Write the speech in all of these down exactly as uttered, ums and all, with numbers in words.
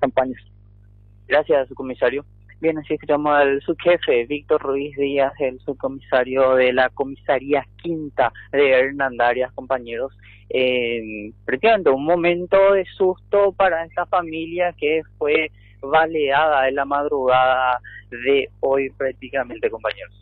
campañas. Gracias, subcomisario. Bien, así que llamo al subjefe Víctor Ruiz Díaz, el subcomisario de la comisaría quinta de Hernandarias, compañeros. Eh, prácticamente un momento de susto para esta familia que fue baleada en la madrugada de hoy prácticamente, compañeros.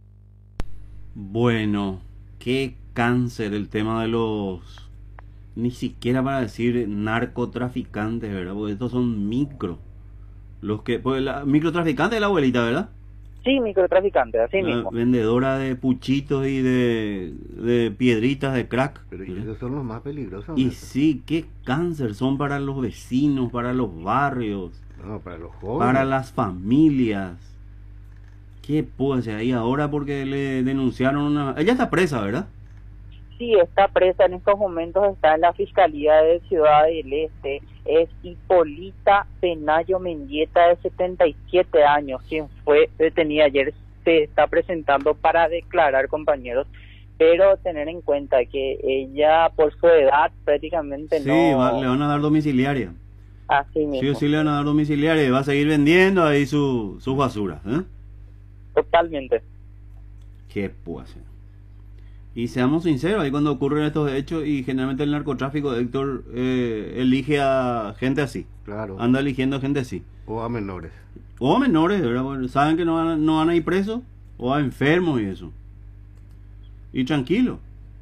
Bueno, qué cáncer el tema de los, ni siquiera para decir narcotraficantes, ¿verdad? Porque estos son micro. Los que, pues la microtraficante es la abuelita, ¿verdad? Sí, microtraficante, así La mismo. vendedora de puchitos y de, de piedritas de crack. Pero ellos son los más peligrosos. Y ¿no? sí, qué cáncer son para los vecinos, para los barrios, No, para los jóvenes. para las familias. ¿Qué puede ser ahí ahora? Porque le denunciaron una... Ella está presa, ¿verdad? Sí, está presa en estos momentos, está en la Fiscalía de Ciudad del Este. Es Hipólita Penayo Mendieta, de setenta y siete años, quien fue detenida ayer. Se está presentando para declarar, compañeros, pero tener en cuenta que ella, por su edad, prácticamente Sí, no... va- le van a dar domiciliaria. Así Sí mismo. o sí le van a dar domiciliaria y va a seguir vendiendo ahí su, sus basuras, ¿eh? Totalmente. ¿Qué puede ser? Y seamos sinceros, ahí cuando ocurren estos hechos y generalmente el narcotráfico, Héctor, eh, elige a gente así. Claro. Anda eligiendo gente así. O a menores. O a menores, ¿verdad? Bueno, saben que no van, a, no van a ir presos, o a enfermos y eso. Y tranquilo.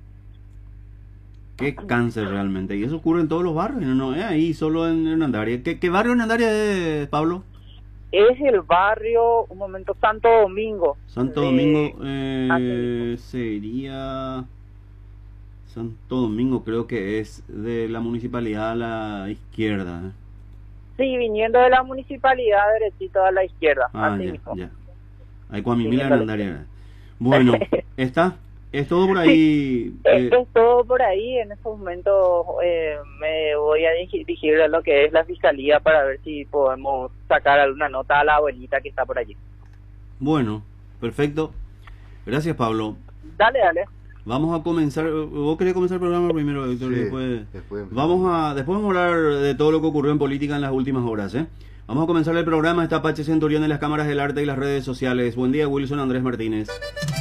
Qué cáncer realmente. Y eso ocurre en todos los barrios, no, no es ahí solo en Hernandarias. ¿Qué, qué barrio Hernandarias es, Pablo? Es el barrio, un momento, Santo Domingo. Santo de- Domingo así eh, mismo. sería... Santo Domingo creo que es de la municipalidad a la izquierda. ¿eh? Sí, viniendo de la municipalidad, derechito a la izquierda. Ah, así ya, mismo. ya. Ahí Cuamimila Viniendo a la Hernandarias. Bueno, está. Es todo por ahí. eh, Esto es todo por ahí. En estos momentos eh, me voy a digi- dirigir a lo que es la fiscalía para ver si podemos sacar alguna nota a la abuelita que está por allí. bueno, perfecto. Gracias, Pablo. Dale, dale. Vamos a comenzar. Vos querés comenzar el programa primero, Víctor, y Sí, después. después- Vamos a, después vamos a hablar de todo lo que ocurrió en política en las últimas horas, ¿eh? Vamos a comenzar el programa. Está Pache Centurión en las cámaras del arte y las redes sociales. Buen día, Wilson Andrés Martínez.